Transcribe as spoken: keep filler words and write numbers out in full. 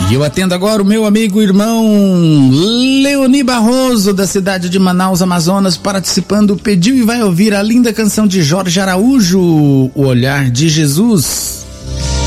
E eu atendo agora o meu amigo e irmão Leoni Barroso, da cidade de Manaus, Amazonas, participando, pediu e vai ouvir a linda canção de Jorge Araújo, O Olhar de Jesus.